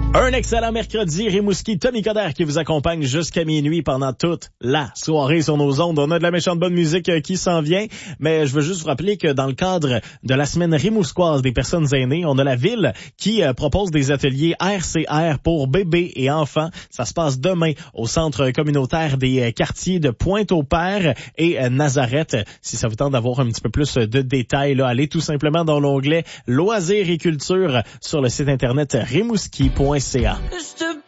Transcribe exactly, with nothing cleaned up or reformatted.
Un excellent mercredi, Rimouski, Tommy Coderre qui vous accompagne jusqu'à minuit pendant toute la soirée sur nos ondes. On a de la méchante bonne musique qui s'en vient, mais je veux juste vous rappeler que dans le cadre de la semaine rimousquoise des personnes aînées, on a la ville qui euh, propose des ateliers R C R pour bébés et enfants. Ça se passe demain au centre communautaire des euh, quartiers de Pointe-au-Père et euh, Nazareth. Si ça vous tente d'avoir un petit peu plus de détails, là, allez tout simplement dans l'onglet Loisirs et culture sur le site internet rimouski point c a.